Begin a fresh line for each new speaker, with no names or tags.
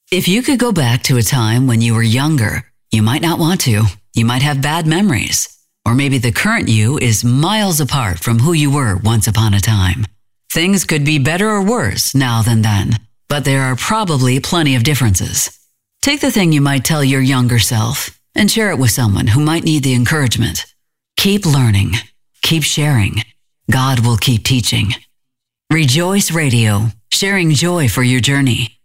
If you could go back to a time when you were younger, you might not want to. You might have bad memories. Or maybe the current you is miles apart from who you were once upon a time. Things could be better or worse now than then, but there are probably plenty of differences. Take the thing you might tell your younger self and share it with someone who might need the encouragement. Keep learning. Keep sharing. God will keep teaching. Rejoice Radio, sharing joy for your journey.